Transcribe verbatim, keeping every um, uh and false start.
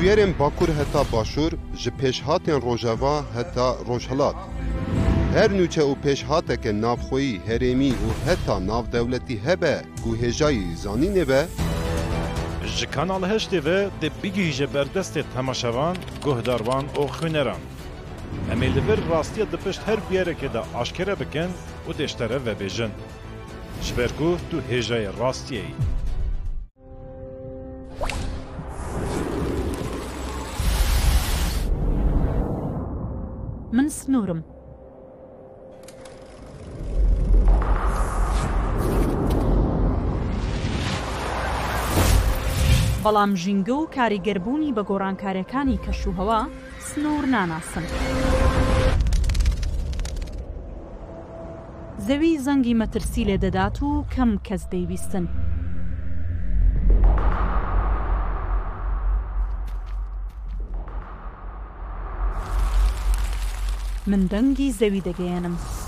bûyerên Bakur heta Başûr ji pêşhatên Rojava heta Rojhilat. Her nûçe û pêşhateke navxweyî, herêmî û heta navdewletî hebe ku hêjayî zanînê be, ji Kanal Heştê ve de bigihîje berdestê temaşevan, guhdarvan û xwîneran. Em ê li vir rastiya di pişt her bûyerekê de aşkere bikin û deştere vebêjin. Ji ber ku tu hêjayê rastiyê yî. من سنوورم. بەڵام ژینگە و کاریگەربوونی بە گۆڕانکاریەکانی کەشوهەوا سنوور ناناسن. زەوی زەنگی مەترسی لێ دەدات و کەم کەس دەیویستن. من دەنگی زەوی دەگەیەنم.